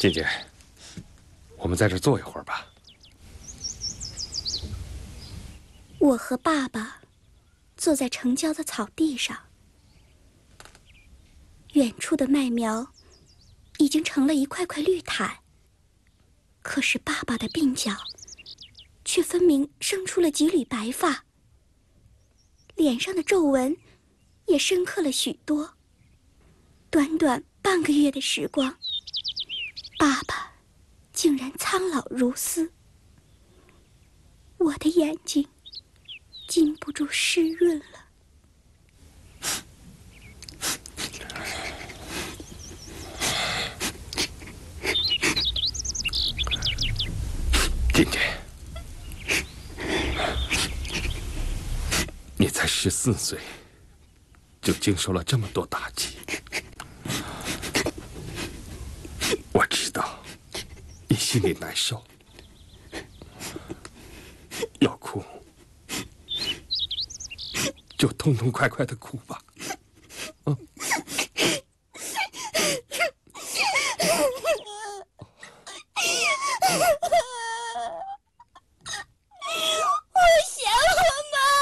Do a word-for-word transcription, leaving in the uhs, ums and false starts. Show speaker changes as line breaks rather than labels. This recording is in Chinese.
静姐，我们在这坐一会儿吧。
我和爸爸坐在城郊的草地上，远处的麦苗已经成了一块块绿毯，可是爸爸的鬓角却分明生出了几缕白发，脸上的皱纹也深刻了许多。短短半个月的时光，爸爸竟然苍老如斯，我的眼睛禁不住湿润了。
静姐，你才十四岁，就经受了这么多打击。我知道你心里难受，要哭就痛痛快快的哭吧。嗯。